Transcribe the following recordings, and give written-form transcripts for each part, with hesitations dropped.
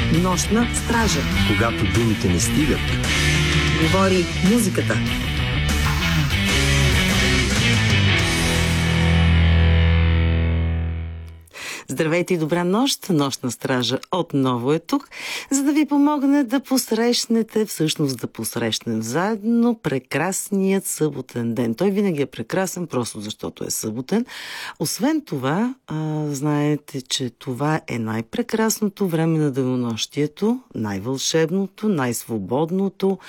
Нощна стража. Когато думите не стигат. Говори музиката. Здравейте и добра нощ! Нощна стража отново е тук, за да ви помогне да посрещнете, всъщност да посрещнем заедно прекрасният съботен ден. Той винаги е прекрасен, просто защото е съботен. Освен това, знаете, че това е най-прекрасното време на денонощието, най-вълшебното, най-свободното.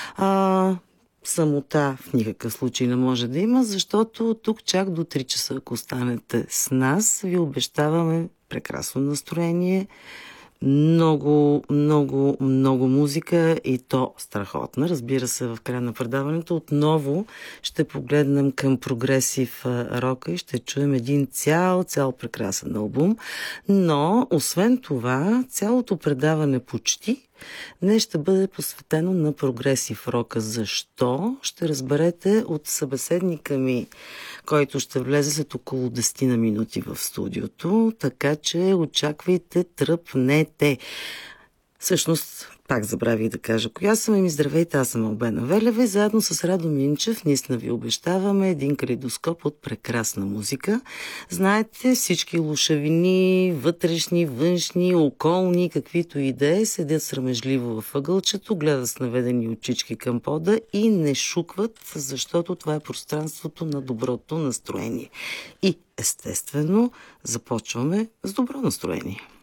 Самота в никакъв случай не може да има, защото тук чак до 3 часа, ако останете с нас, ви обещаваме прекрасно настроение, много музика и то страхотна. Разбира се, в края на предаването отново ще погледнем към прогресив рока и ще чуем един цял прекрасен албум. Но, освен това, цялото предаване почти днес ще бъде посветено на прогресив рока. Защо? Ще разберете от събеседника ми, който ще влезе след около 10 на минути в студиото, така че очаквайте, тръпнете. Всъщност, пак забравих да кажа коя съм. Здравейте, аз съм Албена Велева и заедно с Радо Минчев наистина ви обещаваме един калейдоскоп от прекрасна музика. Знаете, всички лушавини, вътрешни, външни, околни, каквито и да е, седят срамежливо в ъгълчето, гледат с наведени очички към пода и не шукват, защото това е пространството на доброто настроение. И естествено, започваме с добро настроение.